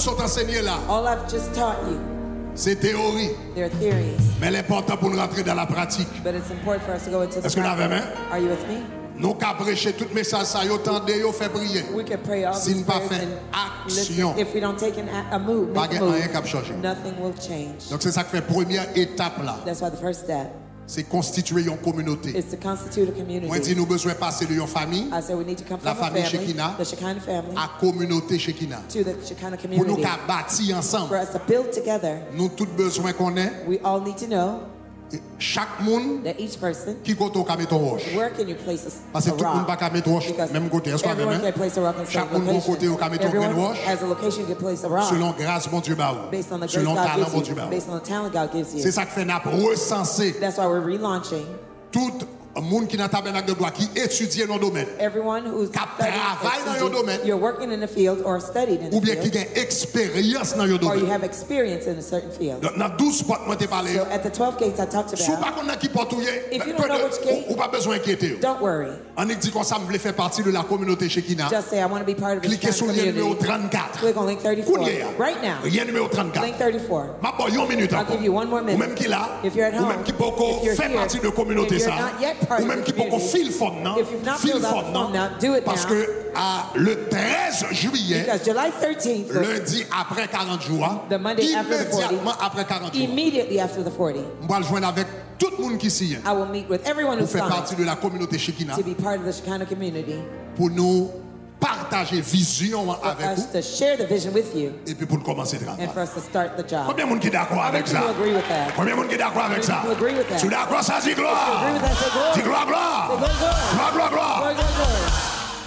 sont enseignés là. All I've just taught you, C'est théorie. they're theories. Mais l'important pour nous rentrer dans la pratique. But it's important for us to go into the Est-ce que nous avons practice. Are you with me? Nous qu'à prêcher tout message ça, yo tendez, yo fait prier. We can pray all Si these nous pas prayers fait and action, listen. If we don't take a move, pas make a rien qui a move, changé. nothing will change. Donc c'est ça qui fait première étape là. That's why the first step C'est constituer une communauté. is to constitute a Moi community. dit nous besoin passer de une famille I said we need to come La from a famille family, Shekinah, the Shekinah family, à communauté Shekinah. to the Shekinah Pour nous community. qu'à bâtir For ensemble. us to build together, Nous tous besoin qu'on ait we all need to know chaque monde that each person, qui côté au mettre roche. where can you place Parce que a tout le monde rock? pas mettre roche Because même côté. Est-ce qu'on everyone même? can place a rock in Chaque same monde bon côté au location. mettre Everyone roche. has a location you can place a rock Selon grâce bon Dieu ba ou. based on the grace Selon God talent bon gives Dieu you, ba ou. based on the talent God gives C'est you. ça que fait n'a recenser That's why we're relaunching tout le monde qui dans tabernacle de gloire qui étudie dans le domaine everyone who's Qui studying, travaille dans studying, le domaine. you're working in the field or studied in ou the bien qui field, a expérience dans le or you domaine. have experience in a certain field. Donc dans 12 portes moi t'ai parlé. So at the 12 gates I talked Si pas about, qu'on a qui porte If you don't know which gate, ou pas besoin d'inquiéter. don't worry. On dit comme ça me voulait faire partie de la communauté Shekinah. Just say I want to be part of the Cliquez sur Shekinah le numéro community. 34. Click on link 34 Kounia. right now. Lien numéro 34. Link 34. Ma boy, une minute I'll encore. give you one more Ou minute. même qui là, If you're at ou home, même qui peut if you're faire here, partie de la communauté if you're ça, not yet part ou of même the qui peut community, fil fond non, if you've not fil filled out fond the non, form now, do it parce now. que le 13 juillet, Because July 13th, lundi après 40 jours, The Monday after the 40, immédiatement après 40 jours, immediately after the 40, on va le joindre avec tout le monde qui signe I will meet with everyone pour who's faire signed partie de la communauté Shekinah, to be part of the Shekinah community, pour nous partager vision for avec us vous to share the vision with you, et puis pour commencer le and travail. for us to start the job. Combien de monde qui est d'accord How many avec ça? people agree with that? Combien de monde qui est d'accord avec ça? people agree with that? Tu es d'accord, ça dit gloire. Agree with that, say glory. Dis gloire, gloire. Say glory, glory. Gloire, gloire, gloire. Glory, glory, glory.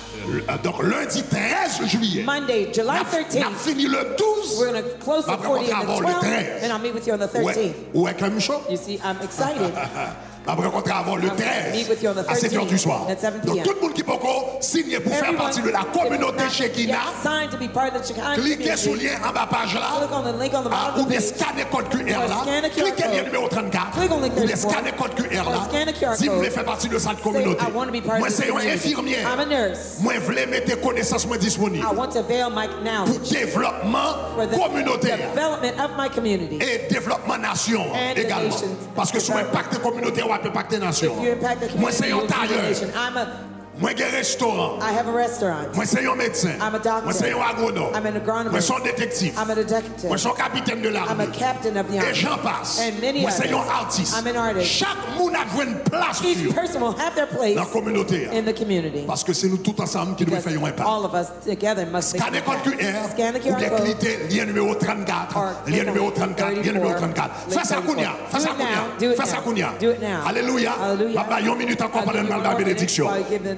Donc lundi 13 juillet, Monday, July on a 13th, fini le 12. we're going to close the Après, 40 on and the travaille le 12th, 13. and I'll meet with you on the 13th. Ouais, comme chaud. You see, I'm excited. Après, on travaille le I'm gonna meet with you on the 13 à 7 h du soir. 13th at 7 Donc p.m. tout le monde qui peut signer pour faire partie de la communauté Shekinah, signed to be part of the Shekinah cliquez sur le community. lien en bas page Click là. on the link on the Ah, bottom ou of the bien page. scanner code QR Or là, scan a QR cliquez code. le numéro 34, Click on link ou bien 34. scanner code QR Or là, scan a QR si vous code. voulez faire partie de cette Say, communauté. I want to be part Moi, of this c'est une community. infirmière. I'm a nurse. Moi, je voulais mettre connaissances moi disponibles I want to avail my pour knowledge développement for the communautaire development of my community. et développement nation And the également. nations. Parce que si on impacte communauté, on va impacter nation. If you impact the Moi, community, c'est you un will be the tailleur. nation. Moi, j'ai un restaurant. I have a restaurant. Moi, c'est un médecin. I'm a doctor. Moi, c'est un agronome. I'm an agronomist. Moi, c'est un détective. I'm a detective. Moi, je suis un capitaine de I'm a l'armée. captain of the Et army. j'en passe. And many Moi, c'est un others. artiste. I'm an artist. Chaque monde a joué une place Each sur person will have their place dans la communauté. in the community. Parce que c'est nous tous ensemble qui devons Because faire un impact. all of us together must make an Scanner code impact. QR, Scan the ou bien QR code. cliquer lien numéro 34, Or lien click numéro on 34, lien numéro 34. Fais ça, Kounia. Fais ça, Kounia. Do it Fais ça, now. Kounia. Do it now. Alléluia. Hallelujah. Papa, une minute encore I'll pendant give you la one more minute bénédiction. while I give the